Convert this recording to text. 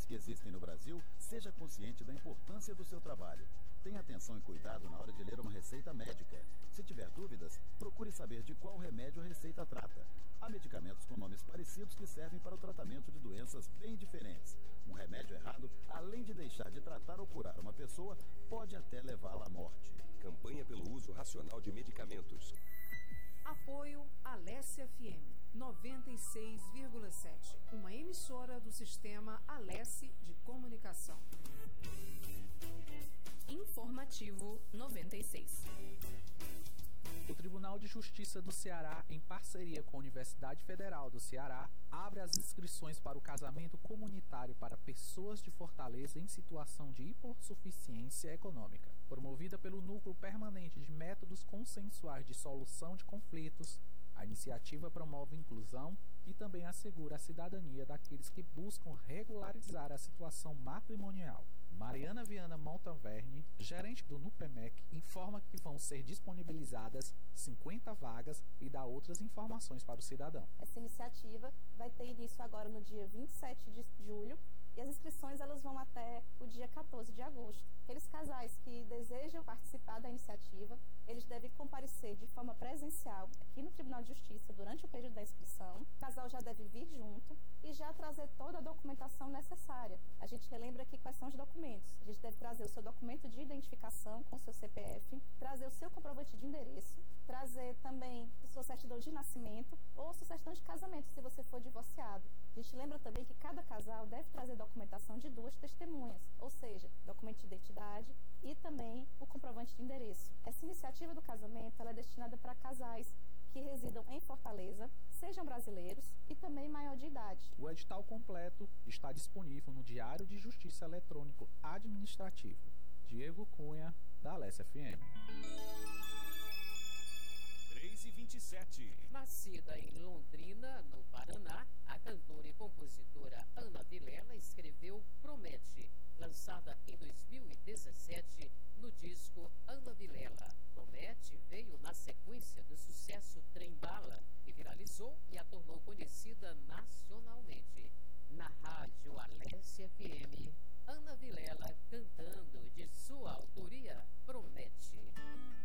farmácias que existem no Brasil, seja consciente da importância do seu trabalho. Tenha atenção e cuidado na hora de ler uma receita médica. Se tiver dúvidas, procure saber de qual remédio a receita trata. Há medicamentos com nomes parecidos que servem para o tratamento de doenças bem diferentes. Um remédio errado, além de deixar de tratar ou curar uma pessoa, pode até levá-la à morte. Campanha pelo uso racional de medicamentos. Apoio Alesse FM 96,7, uma emissora do sistema Alesse de comunicação. Informativo 96. O Tribunal de Justiça do Ceará, em parceria com a Universidade Federal do Ceará, abre as inscrições para o casamento comunitário para pessoas de Fortaleza em situação de hipossuficiência econômica. Promovida pelo Núcleo Permanente de Métodos Consensuais de Solução de Conflitos, a iniciativa promove inclusão e também assegura a cidadania daqueles que buscam regularizar a situação matrimonial. Mariana Viana Montanverne, gerente do NUPEMEC, informa que vão ser disponibilizadas 50 vagas e dá outras informações para o cidadão. Essa iniciativa vai ter início agora no dia 27 de julho e as inscrições elas vão até o dia 14 de agosto. Aqueles casais que desejam participar da iniciativa, eles devem comparecer de forma presencial aqui no Tribunal de Justiça durante o período da inscrição. O casal já deve vir junto e já trazer toda a documentação necessária. A gente relembra aqui quais são os documentos. A gente deve trazer o seu documento de identificação com o seu CPF, trazer o seu comprovante de endereço, trazer também a sua certidão de nascimento ou a sua certidão de casamento, se você for divorciado. A gente lembra também que cada casal deve trazer documentação de 2 testemunhas, ou seja, documento de identidade e também o comprovante de endereço. Essa iniciativa do casamento ela é destinada para casais que residam em Fortaleza, sejam brasileiros e também maior de idade. O edital completo está disponível no Diário de Justiça Eletrônico Administrativo. Diego Cunha, da Alesse FM. 3h27. Nascida em Londrina, no Paraná, a cantora e compositora Ana Vilela escreveu Promete, lançada em 2017 no disco Ana Vilela. Promete veio na sequência do sucesso Trem Bala, que viralizou e a tornou conhecida nacionalmente. Na rádio Alesse FM, Ana Vilela cantando.